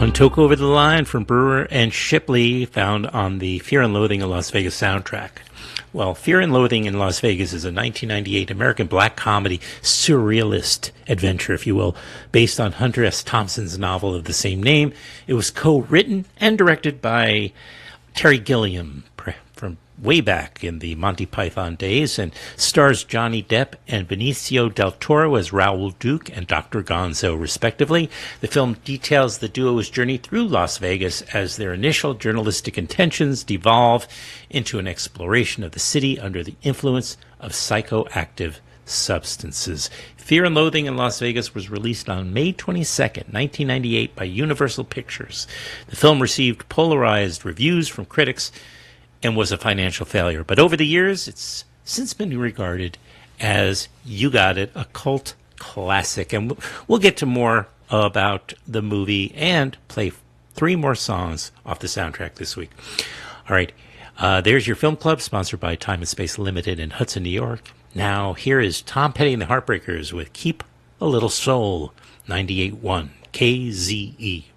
One took over the line from Brewer and Shipley, found on the Fear and Loathing in Las Vegas soundtrack. Well, Fear and Loathing in Las Vegas is a 1998 American black comedy surrealist adventure, if you will, based on Hunter S. Thompson's novel of the same name. It was co-written and directed by Terry Gilliam from way back in the Monty Python days, and stars Johnny Depp and Benicio del Toro as Raoul Duke and Dr. Gonzo, respectively. The film details the duo's journey through Las Vegas as their initial journalistic intentions devolve into an exploration of the city under the influence of psychoactive substances. Fear and Loathing in Las Vegas was released on May 22nd, 1998 by Universal Pictures. The film received polarized reviews from critics and was a financial failure. But over the years, it's since been regarded as, you got it, a cult classic. And we'll get to more about the movie and play 3 more songs off the soundtrack this week. All right, there's your Film Club, sponsored by Time and Space Limited in Hudson, New York. Now, here is Tom Petty and the Heartbreakers with Keep a Little Soul, 98.1 KZE.